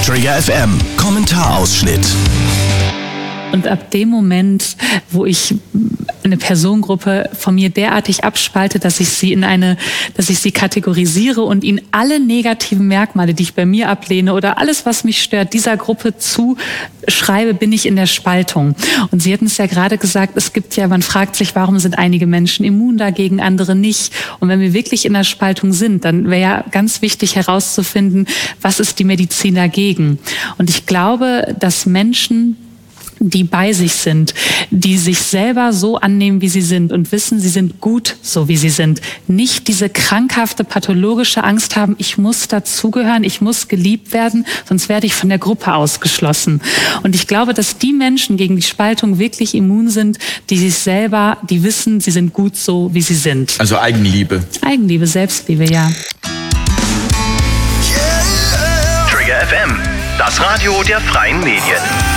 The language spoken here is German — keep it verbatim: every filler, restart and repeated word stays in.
Trigger F M, Kommentarausschnitt. Und ab dem Moment, wo ich eine Personengruppe von mir derartig abspalte, dass ich sie in eine, dass ich sie kategorisiere und ihnen alle negativen Merkmale, die ich bei mir ablehne oder alles, was mich stört, dieser Gruppe zuschreibe, bin ich in der Spaltung. Und Sie hatten es ja gerade gesagt, es gibt ja, man fragt sich, warum sind einige Menschen immun dagegen, andere nicht. Und wenn wir wirklich in der Spaltung sind, dann wäre ja ganz wichtig herauszufinden, was ist die Medizin dagegen? Und ich glaube, dass Menschen, die bei sich sind, die sich selber so annehmen, wie sie sind und wissen, sie sind gut, so wie sie sind, nicht diese krankhafte, pathologische Angst haben, ich muss dazugehören, ich muss geliebt werden, sonst werde ich von der Gruppe ausgeschlossen. Und ich glaube, dass die Menschen gegen die Spaltung wirklich immun sind, die sich selber, die wissen, sie sind gut, so wie sie sind. Also Eigenliebe. Eigenliebe, Selbstliebe, ja. Trigger F M, das Radio der freien Medien.